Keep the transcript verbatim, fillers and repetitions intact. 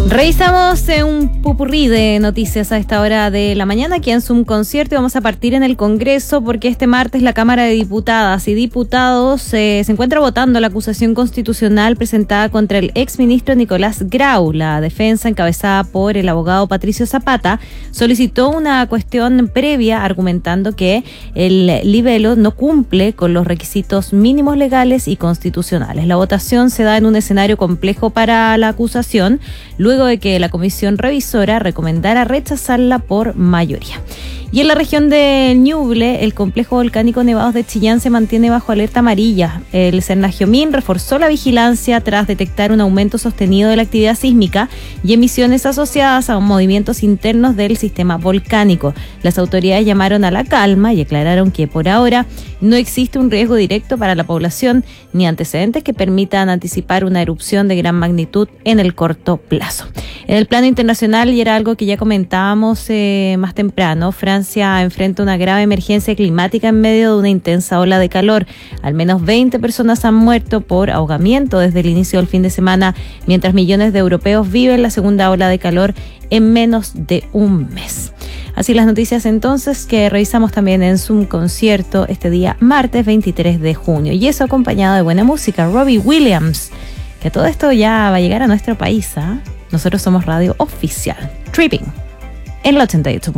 Revisamos eh, un popurrí de noticias a esta hora de la mañana aquí en Zoom Concierto, y vamos a partir en el Congreso porque este martes la Cámara de Diputadas y Diputados eh, se encuentra votando la acusación constitucional presentada contra el exministro Nicolás Grau. La defensa, encabezada por el abogado Patricio Zapata, solicitó una cuestión previa argumentando que el libelo no cumple con los requisitos mínimos legales y constitucionales. La votación se da en un escenario complejo para la acusación, luego de que la comisión revisora recomendara rechazarla por mayoría. Y en la región de Ñuble, el complejo volcánico Nevados de Chillán se mantiene bajo alerta amarilla. El Cernagiomín reforzó la vigilancia tras detectar un aumento sostenido de la actividad sísmica y emisiones asociadas a movimientos internos del sistema volcánico. Las autoridades llamaron a la calma y aclararon que por ahora no existe un riesgo directo para la población ni antecedentes que permitan anticipar una erupción de gran magnitud en el corto plazo. En el plano internacional, y era algo que ya comentábamos eh, más temprano, Francia enfrenta una grave emergencia climática en medio de una intensa ola de calor. Al menos veinte personas han muerto por ahogamiento desde el inicio del fin de semana, mientras millones de europeos viven la segunda ola de calor en menos de un mes. Así las noticias entonces que revisamos también en Zoom Concierto este día martes veintitrés de junio. Y eso acompañado de buena música, Robbie Williams, que todo esto ya va a llegar a nuestro país, ¿eh? Nosotros somos Radio Oficial, Tripping, en el ochenta y ocho.